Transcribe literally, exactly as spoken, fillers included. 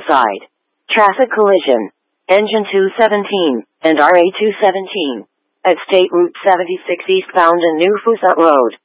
side. Traffic collision. Engine two seventeen and R A two seventeen at State Route seventy-six eastbound and New Fusat Road.